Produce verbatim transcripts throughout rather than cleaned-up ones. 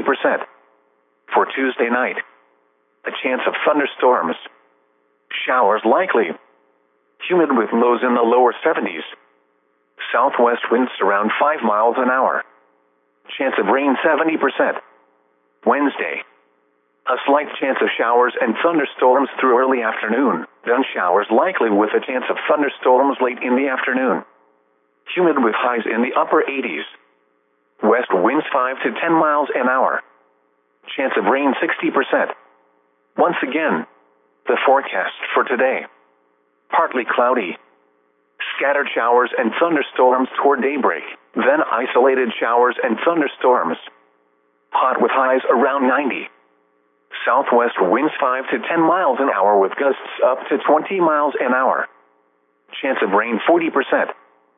percent. For Tuesday night, a chance of thunderstorms. Showers likely. Humid with lows in the lower seventies. Southwest winds around five miles an hour. Chance of rain seventy percent. Wednesday, a slight chance of showers and thunderstorms through early afternoon, then showers likely with a chance of thunderstorms late in the afternoon. Humid with highs in the upper eighties. West winds five to ten miles an hour. Chance of rain sixty percent. Once again, the forecast for today. Partly cloudy. Scattered showers and thunderstorms toward daybreak, then isolated showers and thunderstorms. Hot with highs around ninety. Southwest winds five to ten miles an hour with gusts up to twenty miles an hour. Chance of rain forty percent.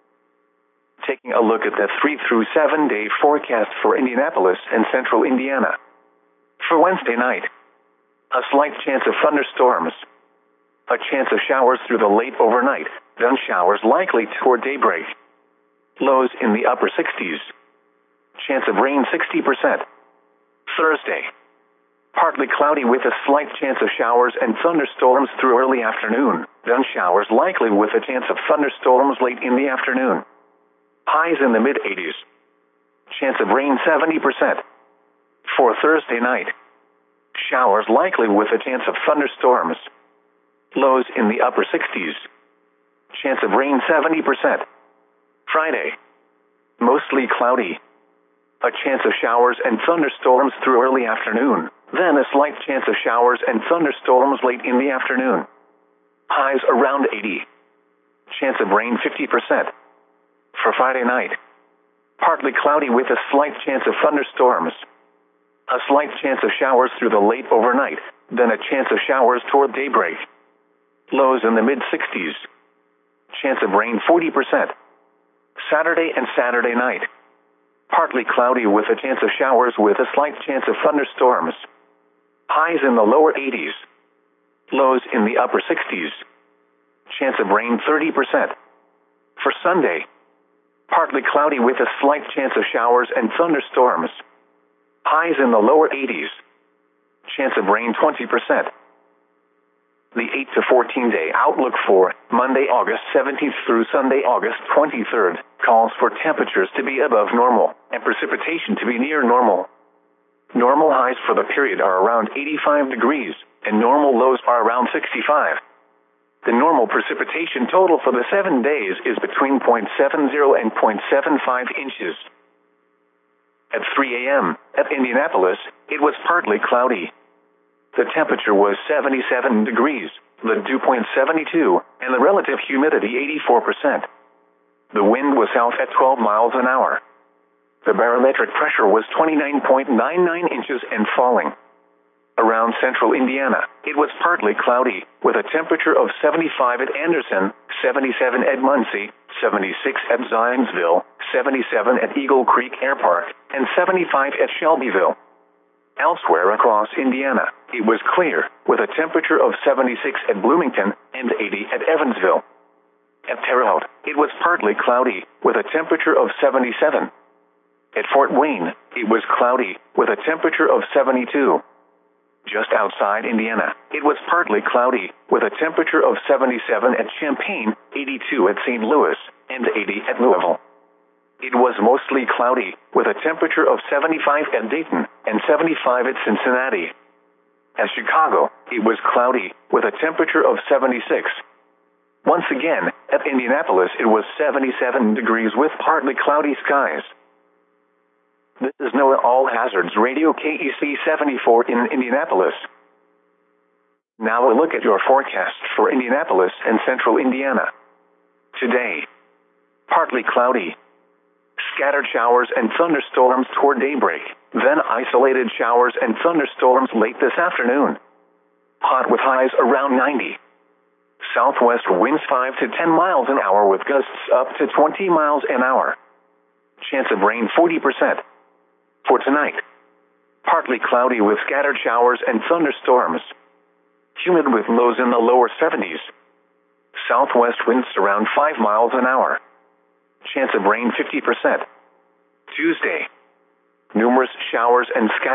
Taking a look at the three through seven day forecast for Indianapolis and central Indiana. For Wednesday night, a slight chance of thunderstorms. A chance of showers through the late overnight, then showers likely toward daybreak. Lows in the upper sixties. Chance of rain sixty percent. Thursday, partly cloudy with a slight chance of showers and thunderstorms through early afternoon, then showers likely with a chance of thunderstorms late in the afternoon. Highs in the mid eighties. Chance of rain seventy percent. For Thursday night, showers likely with a chance of thunderstorms. Lows in the upper sixties. Chance of rain seventy percent. Friday, mostly cloudy. A chance of showers and thunderstorms through early afternoon, then a slight chance of showers and thunderstorms late in the afternoon. Highs around eighty. Chance of rain fifty percent. For Friday night, partly cloudy with a slight chance of thunderstorms. A slight chance of showers through the late overnight, then a chance of showers toward daybreak. Lows in the mid sixties. Chance of rain forty percent. Saturday and Saturday night, partly cloudy with a chance of showers with a slight chance of thunderstorms. Highs in the lower eighties. Lows in the upper sixties. Chance of rain thirty percent. For Sunday, partly cloudy with a slight chance of showers and thunderstorms. Highs in the lower eighties. Chance of rain twenty percent. The eight to fourteen day outlook for Monday, August seventeenth through Sunday, August twenty-third, calls for temperatures to be above normal and precipitation to be near normal. Normal highs for the period are around eighty-five degrees, and normal lows are around sixty-five. The normal precipitation total for the seven days is between zero point seven zero and zero point seven five inches. At three a m at Indianapolis, it was partly cloudy. The temperature was seventy-seven degrees, the dew point seventy-two, and the relative humidity eighty-four percent. The wind was south at twelve miles an hour. The barometric pressure was twenty-nine point nine nine inches and falling. Around central Indiana, it was partly cloudy, with a temperature of seventy-five at Anderson, seventy-seven at Muncie, seventy-six at Zionsville, seventy-seven at Eagle Creek Air Park, and seventy-five at Shelbyville. Elsewhere across Indiana, it was clear, with a temperature of seventy-six at Bloomington and eighty at Evansville. At Terre Haute, it was partly cloudy, with a temperature of seventy-seven. At Fort Wayne, it was cloudy, with a temperature of seventy-two. Just outside Indiana, it was partly cloudy, with a temperature of seventy-seven at Champaign, eighty-two at Saint Louis, and eighty at Louisville. It was mostly cloudy, with a temperature of seventy-five at Dayton and seventy-five at Cincinnati. At Chicago, it was cloudy, with a temperature of seventy-six. Once again, at Indianapolis it was seventy-seven degrees with partly cloudy skies. This is NOAA All Hazards Radio K E C seventy-four in Indianapolis. Now a look at your forecast for Indianapolis and central Indiana. Today, partly cloudy. Scattered showers and thunderstorms toward daybreak, then isolated showers and thunderstorms late this afternoon. Hot with highs around ninety. Southwest winds five to ten miles an hour with gusts up to twenty miles an hour. Chance of rain forty percent. For tonight, partly cloudy with scattered showers and thunderstorms. Humid with lows in the lower seventies. Southwest winds around five miles an hour. Chance of rain fifty percent. Tuesday, numerous showers and scattered